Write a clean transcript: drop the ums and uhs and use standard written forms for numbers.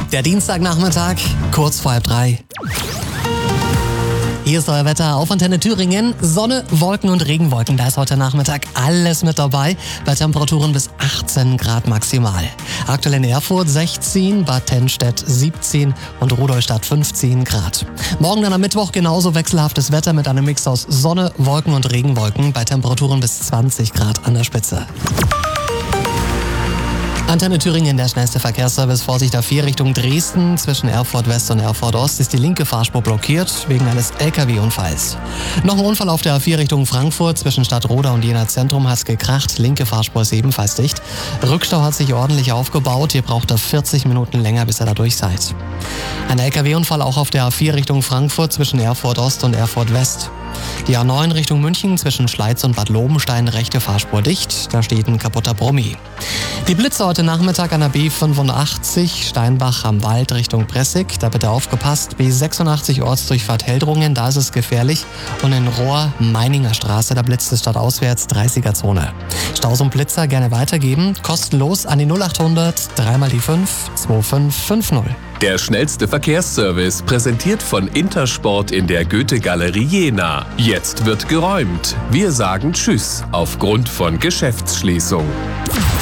Der Dienstagnachmittag, kurz vor 2:30. Hier ist euer Wetter auf Antenne Thüringen. Sonne, Wolken und Regenwolken. Da ist heute Nachmittag alles mit dabei. Bei Temperaturen bis 18 Grad maximal. Aktuell in Erfurt 16, Bad Tennstedt 17 und Rudolstadt 15 Grad. Morgen dann am Mittwoch genauso wechselhaftes Wetter mit einem Mix aus Sonne, Wolken und Regenwolken. Bei Temperaturen bis 20 Grad an der Spitze. Antenne Thüringen, der schnellste Verkehrsservice. Vorsicht A4 Richtung Dresden. Zwischen Erfurt West und Erfurt Ost ist die linke Fahrspur blockiert wegen eines LKW-Unfalls. Noch ein Unfall auf der A4 Richtung Frankfurt. Zwischen Stadtroda und Jena Zentrum hat es gekracht. Linke Fahrspur ist ebenfalls dicht. Rückstau hat sich ordentlich aufgebaut. Ihr braucht da 40 Minuten länger, bis ihr da durch seid. Ein LKW-Unfall auch auf der A4 Richtung Frankfurt zwischen Erfurt Ost und Erfurt West. Die A9 Richtung München zwischen Schleiz und Bad Lobenstein, rechte Fahrspur dicht. Da steht ein kaputter Brummi. Die Blitze heute Nachmittag an der B85 Steinbach am Wald Richtung Pressig. Da bitte aufgepasst. B86 Ortsdurchfahrt Heldrungen, da ist es gefährlich. Und in Rohr Meininger Straße, da blitzt es stadtauswärts 30er-Zone. Staus und Blitzer gerne weitergeben. Kostenlos an die 0800 3 die 5 2550. Der schnellste Verkehrsservice, präsentiert von Intersport in der Goethe-Galerie Jena. Jetzt wird geräumt. Wir sagen Tschüss aufgrund von Geschäftsschließung.